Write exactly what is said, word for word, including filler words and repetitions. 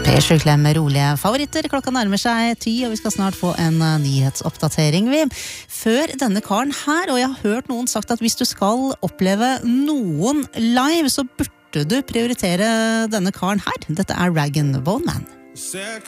P-sjuklem med rolige favoritter. Klokka nærmer seg ti, og vi skal snart få en uh, nyhetsoppdatering. Vi. Før denne karen her, og jeg har hørt noen sagt at hvis du skal oppleve noen live, så burde du prioritere denne karen her. Dette er Rag and Bone Man.